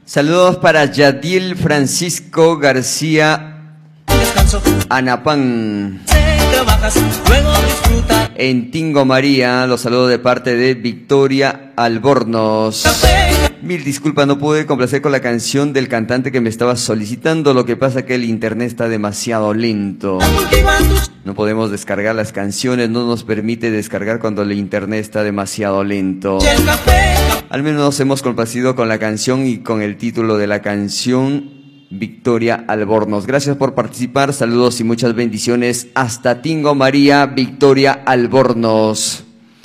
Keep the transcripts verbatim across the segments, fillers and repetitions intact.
Saludos para Yadiel Francisco García Anapán. En Tingo María, los saludos de parte de Victoria Albornoz. Mil disculpas, no pude complacer con la canción del cantante que me estaba solicitando. Lo que pasa es que el internet está demasiado lento. No podemos descargar las canciones, no nos permite descargar cuando el internet está demasiado lento. Al menos nos hemos complacido con la canción y con el título de la canción, Victoria Albornoz. Gracias por participar, saludos y muchas bendiciones hasta Tingo María, Victoria Albornoz.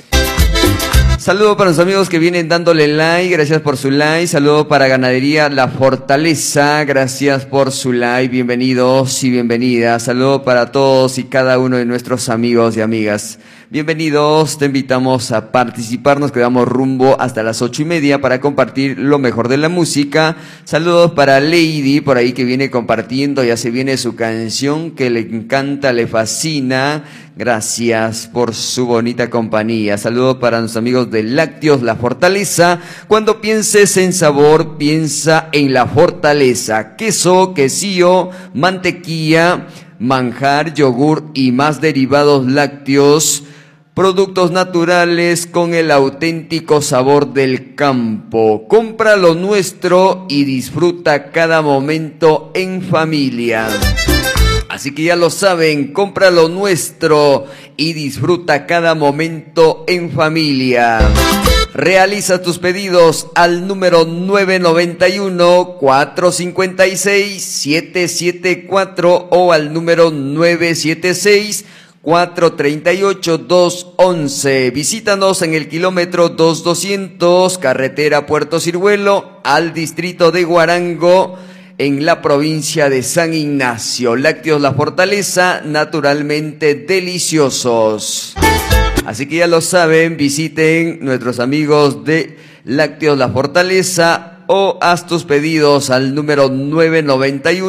Saludo para los amigos que vienen dándole like, gracias por su like. Saludo para Ganadería La Fortaleza, gracias por su like, bienvenidos y bienvenidas. Saludo para todos y cada uno de nuestros amigos y amigas. Bienvenidos, te invitamos a participar, nos quedamos rumbo hasta las ocho y media para compartir lo mejor de la música. Saludos para Lady, por ahí que viene compartiendo, ya se viene su canción que le encanta, le fascina. Gracias por su bonita compañía. Saludos para los amigos de Lácteos La Fortaleza. Cuando pienses en sabor, piensa en La Fortaleza. Queso, quesillo, mantequilla, manjar, yogur y más derivados lácteos. Productos naturales con el auténtico sabor del campo. Compra lo nuestro y disfruta cada momento en familia. Así que ya lo saben, compra lo nuestro y disfruta cada momento en familia. Realiza tus pedidos al número nueve nueve uno, cuatro cinco seis, siete siete cuatro o al número nueve siete seis, cuatro tres ocho, dos once. Visítanos en el kilómetro dos doscientos, carretera Puerto Ciruelo, al distrito de Huarango, en la provincia de San Ignacio. Lácteos La Fortaleza, naturalmente deliciosos. Así que ya lo saben, visiten nuestros amigos de Lácteos La Fortaleza o haz tus pedidos al número nueve nueve uno.